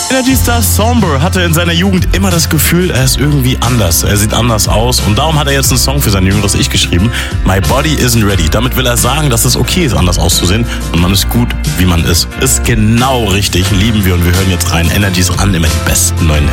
Energy Star Somber hatte in seiner Jugend immer das Gefühl, er ist irgendwie anders. Er sieht anders aus und darum hat er jetzt einen Song für sein jüngeres Ich geschrieben. My Body Isn't Ready. Damit will er sagen, dass es okay ist, anders auszusehen und man ist gut, wie man ist. Ist genau richtig, lieben wir und wir hören jetzt rein. Energy ist an, immer die besten neuen